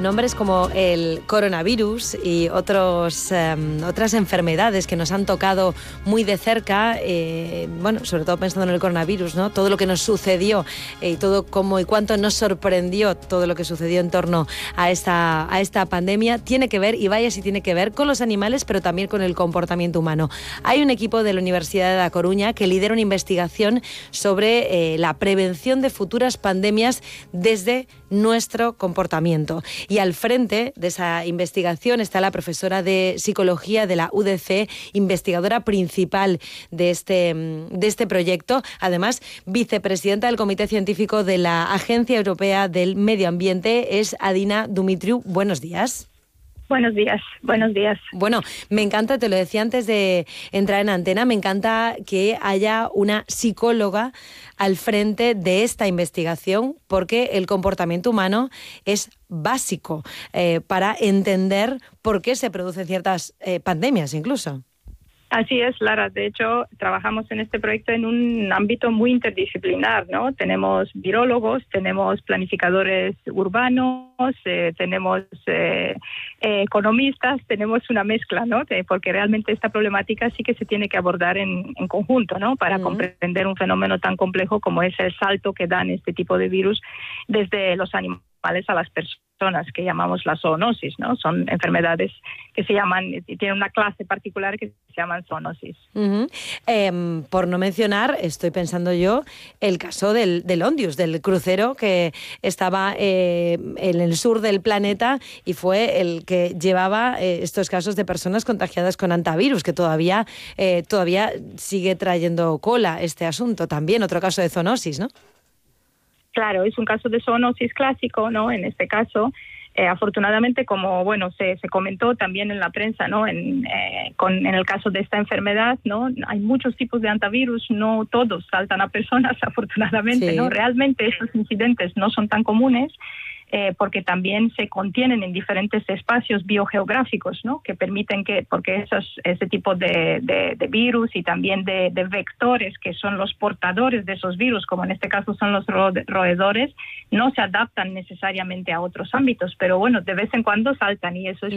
nombres como el coronavirus y otras enfermedades que nos han tocado muy de cerca, sobre todo pensando en el coronavirus, ¿no? Todo lo que nos sucedió y todo cómo y cuánto nos sorprendió todo lo que sucedió en torno a esta pandemia, tiene que ver, y vaya si tiene que ver, con los animales, pero también con el comportamiento humano. Hay un equipo de la Universidad de La Coruña que lidera una investigación sobre la prevención de futuras pandemias desde nuestro comportamiento. Y al frente de esa investigación está la profesora de Psicología de la UDC, investigadora principal de este proyecto, además vicepresidenta del Comité Científico de la Agencia Europea del Medio Ambiente, es Adina Dumitriu. Buenos días. Buenos días, buenos días. Bueno, me encanta, te lo decía antes de entrar en antena, me encanta que haya una psicóloga al frente de esta investigación, porque el comportamiento humano es básico para entender por qué se producen ciertas pandemias incluso. Así es, Lara. De hecho, trabajamos en este proyecto en un ámbito muy interdisciplinar, ¿no? Tenemos virólogos, tenemos planificadores urbanos, tenemos economistas, tenemos una mezcla, ¿no? Porque realmente esta problemática sí que se tiene que abordar en conjunto, ¿no? Para comprender un fenómeno tan complejo como es el salto que dan este tipo de virus desde los animales a las personas, que llamamos la zoonosis, ¿no? Son enfermedades que se llaman, tienen una clase particular que se llaman zoonosis. Por no mencionar, estoy pensando yo, el caso del Ondius, del crucero que estaba en el sur del planeta y fue el que llevaba estos casos de personas contagiadas con hantavirus, que todavía sigue trayendo cola este asunto. También otro caso de zoonosis, ¿no? Claro, es un caso de zoonosis clásico, ¿no? En este caso, afortunadamente, como se comentó también en la prensa, ¿no? En el caso de esta enfermedad, ¿no? Hay muchos tipos de hantavirus, no todos saltan a personas, afortunadamente, sí. ¿No? Realmente estos incidentes no son tan comunes. Porque también se contienen en diferentes espacios biogeográficos, ¿no? Que permiten porque ese tipo de virus y también de vectores que son los portadores de esos virus, como en este caso son los roedores, no se adaptan necesariamente a otros ámbitos, pero bueno, de vez en cuando saltan y eso es